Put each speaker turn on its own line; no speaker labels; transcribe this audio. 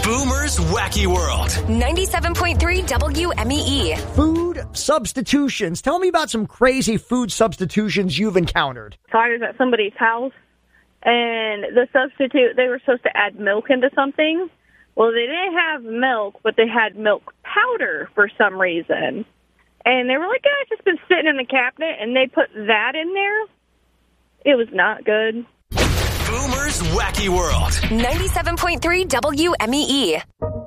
Boomer's Wacky World.
97.3 WMEE.
Food substitutions. Tell me about some crazy food substitutions you've encountered.
So I was at somebody's house, and the substitute, they were supposed to add milk into something. Well, they didn't have milk, but they had milk powder for some reason. And they were like, it's just been sitting in the cabinet, and they put that in there. It was not good.
Boomer's Wacky World.
97.3 WMEE.